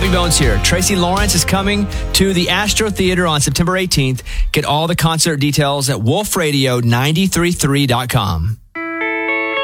Bobby Bones here. Tracy Lawrence is coming to the Astro Theater on September 18th. Get all the concert details at wolfradio933.com.